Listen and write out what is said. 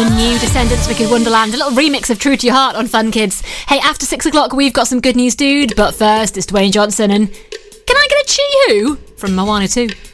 new Descendants Wicked Wonderland, a little remix of True to Your Heart on Fun Kids. Hey, after 6 o'clock, we've got some good news, dude, but first, it's Dwayne Johnson and Can I Get a Chi-Who from Moana 2.